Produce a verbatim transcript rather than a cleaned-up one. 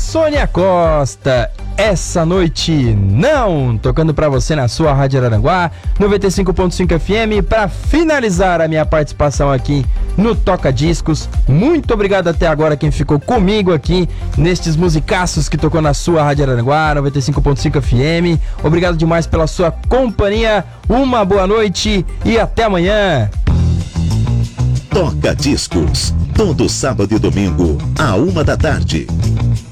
Sônia Costa, Essa Noite Não, tocando pra você na sua Rádio Araranguá, noventa e cinco ponto cinco F M, pra finalizar a minha participação aqui no Toca Discos. Muito obrigado até agora quem ficou comigo aqui nestes musicaços que tocou na sua Rádio Araranguá, noventa e cinco ponto cinco F M. Obrigado demais pela sua companhia, uma boa noite e até amanhã. Toca Discos, todo sábado e domingo, à uma da tarde.